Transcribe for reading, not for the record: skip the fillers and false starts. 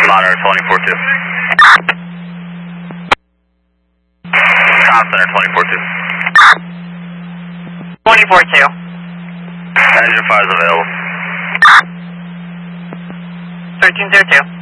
Monitor 24-2. Comm Center 24-2. 24-2. Engine 5 is available. 1302.